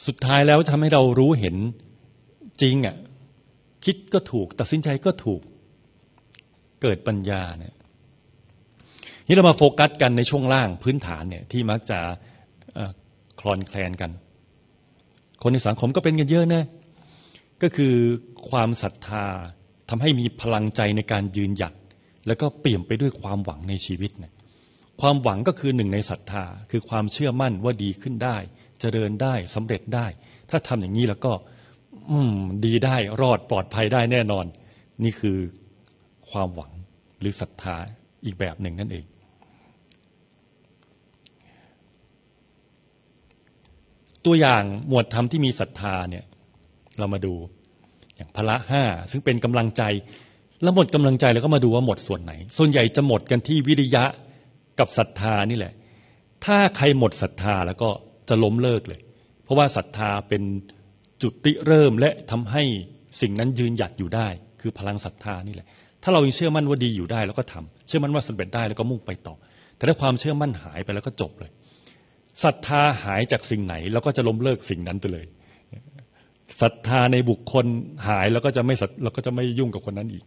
สุดท้ายแล้วทำให้เรารู้เห็นจริงอ่ะคิดก็ถูกตัดสินใจก็ถูกเกิดปัญญาเนี่ยนี่เรามาโฟกัสกันในช่วงล่างพื้นฐานเนี่ยที่มักจะคลอนแคลนกันคนในสังคมก็เป็นกันเยอะนะก็คือความศรัทธาทำให้มีพลังใจในการยืนหยัดแล้วก็เปี่ยมไปด้วยความหวังในชีวิตนะความหวังก็คือหนึ่งในศรัทธาคือความเชื่อมั่นว่าดีขึ้นได้เจริญได้สำเร็จได้ถ้าทำอย่างนี้แล้วก็ดีได้รอดปลอดภัยได้แน่นอนนี่คือความหวังหรือศรัทธาอีกแบบหนึ่งนั่นเองตัวอย่างหมวดธรรมที่มีศรัทธาเนี่ยเรามาดูอย่างพละห้าซึ่งเป็นกำลังใจแล้วหมดกำลังใจแล้วก็มาดูว่าหมดส่วนไหนส่วนใหญ่จะหมดกันที่วิริยะกับศรัทธานี่แหละถ้าใครหมดศรัทธาแล้วก็จะล้มเลิกเลยเพราะว่าศรัทธาเป็นจุดริเริ่มและทำให้สิ่งนั้นยืนหยัดอยู่ได้คือพลังศรัทธานี่แหละถ้าเรายังเชื่อมั่นว่าดีอยู่ได้แล้วก็ทำเชื่อมั่นว่าสำเร็จได้แล้วก็มุ่งไปต่อแต่ถ้าความเชื่อมั่นหายไปแล้วก็จบเลยศรัทธาหายจากสิ่งไหนแล้วก็จะล้มเลิกสิ่งนั้นไปเลยศรัทธาในบุคคลหายแล้วก็จะไม่ยุ่งกับคนนั้นอีก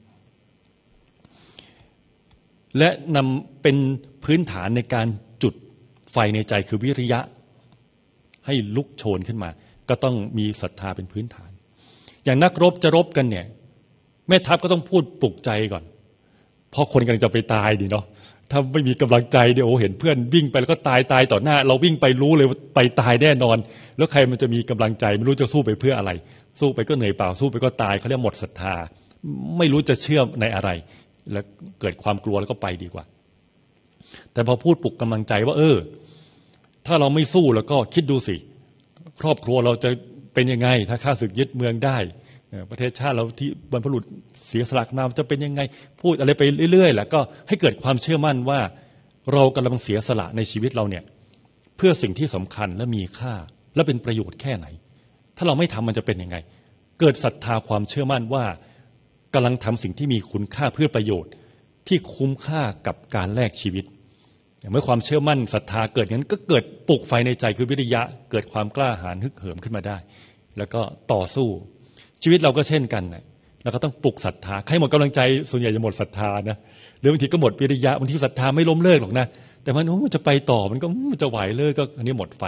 และนำเป็นพื้นฐานในการจุดไฟในใจคือวิริยะให้ลุกโชนขึ้นมาก็ต้องมีศรัทธาเป็นพื้นฐานอย่างนักรบจะรบกันเนี่ยแม่ทัพก็ต้องพูดปลุกใจก่อนเพราะคนกำลังจะไปตายดิเนาะถ้าไม่มีกำลังใจเดี๋ยวเห็นเพื่อนวิ่งไปแล้วก็ตายต่อหน้าเราวิ่งไปรู้เลยว่าไปตายแน่นอนแล้วใครมันจะมีกำลังใจไม่รู้จะสู้ไปเพื่ออะไรสู้ไปก็เหนื่อยเปล่าสู้ไปก็ตายเขาเรียกหมดศรัทธาไม่รู้จะเชื่อในอะไรแล้วเกิดความกลัวแล้วก็ไปดีกว่าแต่พอพูดปลุกกำลังใจว่าถ้าเราไม่สู้แล้วก็คิดดูสิครอบครัวเราจะเป็นยังไงถ้าข้าศึกยึดเมืองได้ประเทศชาติเราที่บรรพบุรุษเสียสละมาจะเป็นยังไงพูดอะไรไปเรื่อยๆแล้วก็ให้เกิดความเชื่อมั่นว่าเรากำลังเสียสละในชีวิตเราเนี่ยเพื่อสิ่งที่สำคัญและมีค่าและเป็นประโยชน์แค่ไหนถ้าเราไม่ทำมันจะเป็นยังไงเกิดศรัทธาความเชื่อมั่นว่ากำลังทำสิ่งที่มีคุณค่าเพื่อประโยชน์ที่คุ้มค่ากับการแลกชีวิตเมื่อความเชื่อมั่นศรัทธาเกิดงั้นก็เกิดปลุกไฟในใจคือวิริยะเกิดความกล้าหาญฮึกเหิมขึ้นมาได้แล้วก็ต่อสู้ชีวิตเราก็เช่นกันนะเราก็ต้องปลุกศรัทธาใครหมดกำลังใจส่วนใหญ่จะหมดศรัทธานะหรือบางทีก็หมดวิริยะบางทีศรัทธาไม่ล้มเลิกหรอกนะแต่มันจะไปต่อมันก็จะไหวเลยก็อันนี้หมดไฟ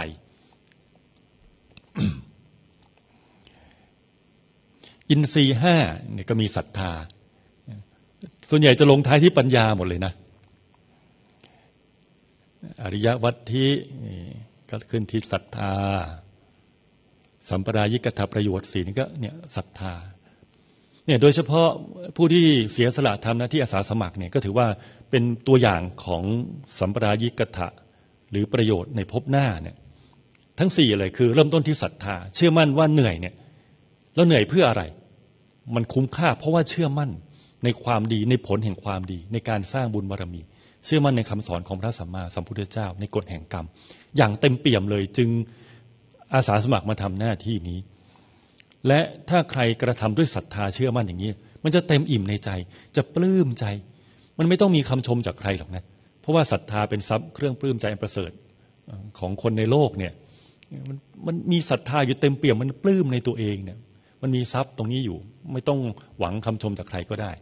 อินทรีย์ห้าเนี่ยก็มีศรัทธาส่วนใหญ่จะลงท้ายที่ปัญญาหมดเลยนะอริยวัตถิก็ขึ้นที่ศรัทธาสัมปรายิกถประโยชน์สี่นี่ก็เนี่ยศรัทธาเนี่ยโดยเฉพาะผู้ที่เสียสละทำหน้าที่อาสาสมัครเนี่ยก็ถือว่าเป็นตัวอย่างของสัมปรายิกถะหรือประโยชน์ในภพหน้าเนี่ยทั้งสี่เลยคือเริ่มต้นที่ศรัทธาเชื่อมั่นว่าเหนื่อยเนี่ยแล้วเหนื่อยเพื่ออะไรมันคุ้มค่าเพราะว่าเชื่อมั่นในความดีในผลแห่งความดีในการสร้างบุญบารมีเชื่อมั่นในคำสอนของพระสัมมาสัมพุทธเจ้าในกฎแห่งกรรมอย่างเต็มเปี่ยมเลยจึงอาสาสมัครมาทำหน้าที่นี้และถ้าใครกระทำด้วยศรัทธาเชื่อมั่นอย่างนี้มันจะเต็มอิ่มในใจจะปลื้มใจมันไม่ต้องมีคำชมจากใครหรอกนะเพราะว่าศรัทธาเป็นทรัพย์เครื่องปลื้มใจอันประเสริฐของคนในโลกเนี่ยมันมีศรัทธาอยู่เต็มเปี่ยมมันปลื้มในตัวเองเนี่ยมันมีทรัพย์ตรงนี้อยู่ไม่ต้องหวังคำชมจากใครก็ได้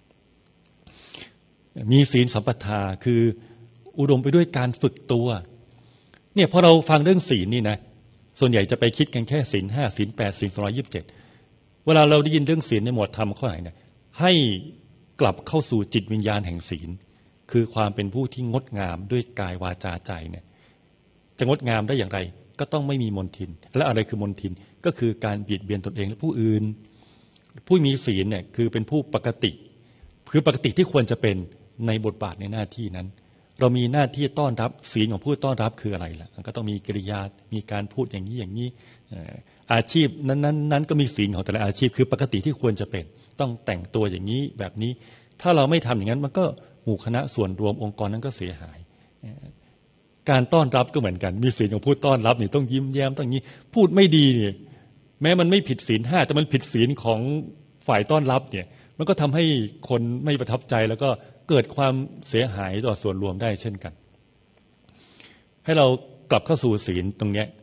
มีศีลสัมปทาคืออุดมไปด้วยการฝึกตัวเนี่ยพอเราฟังเรื่องศีลนี่นะส่วนใหญ่จะไปคิดกันแค่ศีลห้าศีลแปดศีล227เวลาเราได้ยินเรื่องศีลในหมวดธรรมข้อไหนเนี่ยให้กลับเข้าสู่จิตวิญญาณแห่งศีลคือความเป็นผู้ที่งดงามด้วยกายวาจาใจเนี่ยจะงดงามได้อย่างไรก็ต้องไม่มีมลทินและอะไรคือมลทินก็คือการเบียดเบียนตนเองและผู้อื่นผู้มีศีลเนี่ยคือเป็นผู้ปกติคือปกติที่ควรจะเป็นในบทบาทในหน้าที่นั้นเรามีหน้าที่ต้อนรับศีลของผู้ต้อนรับคืออะไรล่ะก็ต้องมีกิริยามีการพูดอย่างนี้อาชีพนั้นก็มีศีลของแต่ละอาชีพคือปกติที่ควรจะเป็นต้องแต่งตัวอย่างนี้แบบนี้ถ้าเราไม่ทำอย่างนั้นมันก็หมู่คณะส่วนรวมองค์กรนั้นก็เสียหายการต้อนรับก็เหมือนกันมีศีลของผู้ต้อนรับนี่ต้องยิ้มแย้มต้องอย่างนี้พูดไม่ดีเนี่ยแม้มันไม่ผิดศีลห้าแต่มันผิดศีลของฝ่ายต้อนรับเนี่ยมันก็ทำให้คนไม่ประทับใจแล้วก็เกิดความเสียหายต่อส่วนรวมได้เช่นกันให้เรากลับเข้าสู่ศีลตรงนี้